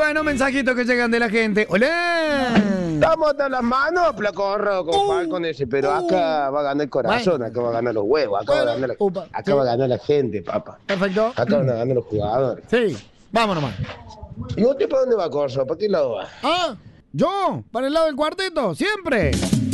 Bueno, mensajitos que llegan de la gente. ¡Hola! Estamos hasta las manos, Placorro, con Falcon ese, pero acá va a ganar el corazón, Bueno. acá va a ganar los huevos, acá, va, a ganar acá va a ganar la gente, papá. Perfecto. Acá van a ganar los jugadores. Sí, vamos nomás. ¿Y usted para dónde va, Corso? ¿Para qué lado va? Ah, yo, para el lado del cuarteto, siempre.